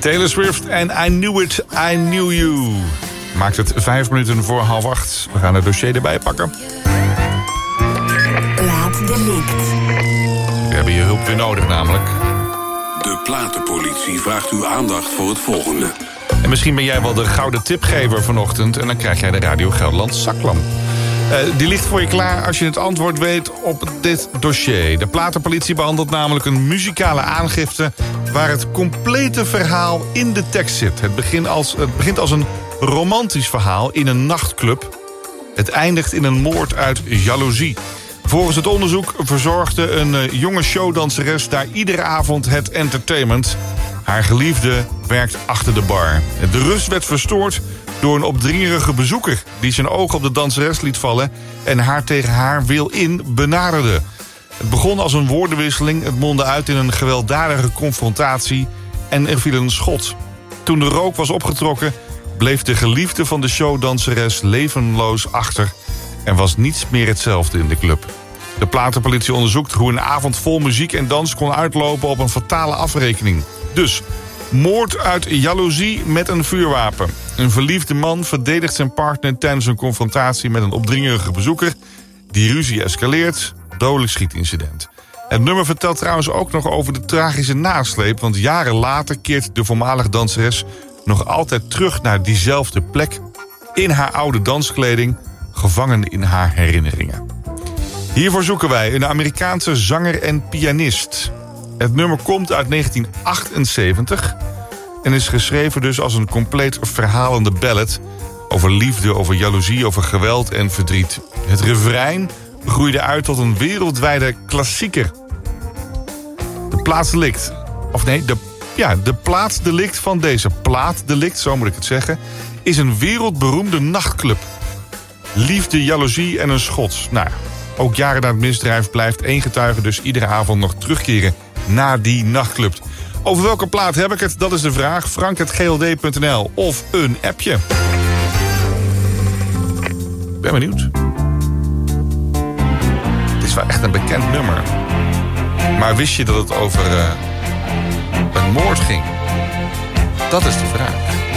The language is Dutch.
Taylor Swift en I Knew It, I Knew You. Maakt het 5 minuten voor 7:30. We gaan het dossier erbij pakken. Plaatdelict. We hebben je hulp weer nodig namelijk. De platenpolitie vraagt uw aandacht voor het volgende. En misschien ben jij wel de gouden tipgever vanochtend... en dan krijg jij de Radio Gelderland zaklamp. Die ligt voor je klaar als je het antwoord weet op dit dossier. De platenpolitie behandelt namelijk een muzikale aangifte... waar het complete verhaal in de tekst zit. Het begint als een romantisch verhaal in een nachtclub. Het eindigt in een moord uit jaloezie. Volgens het onderzoek verzorgde een jonge showdanseres... daar iedere avond het entertainment. Haar geliefde werkt achter de bar. De rust werd verstoord door een opdringerige bezoeker... die zijn oog op de danseres liet vallen... en haar tegen haar wil in benaderde. Het begon als een woordenwisseling. Het mondde uit in een gewelddadige confrontatie... en er viel een schot. Toen de rook was opgetrokken... bleef de geliefde van de showdanseres levenloos achter... en was niets meer hetzelfde in de club. De platenpolitie onderzoekt hoe een avond vol muziek en dans... kon uitlopen op een fatale afrekening. Dus moord uit jaloezie met een vuurwapen. Een verliefde man verdedigt zijn partner tijdens een confrontatie... met een opdringerige bezoeker. Die ruzie escaleert, dodelijk schietincident. Het nummer vertelt trouwens ook nog over de tragische nasleep... want jaren later keert de voormalige danseres... nog altijd terug naar diezelfde plek... in haar oude danskleding, gevangen in haar herinneringen. Hiervoor zoeken wij een Amerikaanse zanger en pianist. Het nummer komt uit 1978... en is geschreven dus als een compleet verhalende ballad... over liefde, over jaloezie, over geweld en verdriet. Het refrein groeide uit tot een wereldwijde klassieker. De plaatsdelict van deze plaatdelict, zo moet ik het zeggen... is een wereldberoemde nachtclub. Liefde, jaloezie en een schot. Nou, ook jaren na het misdrijf blijft één getuige dus iedere avond nog terugkeren naar die nachtclub. Over welke plaat heb ik het? Dat is de vraag. frank@gld.nl of een appje. Ben benieuwd. Het is wel echt een bekend nummer. Maar wist je dat het over een moord ging? Dat is de vraag.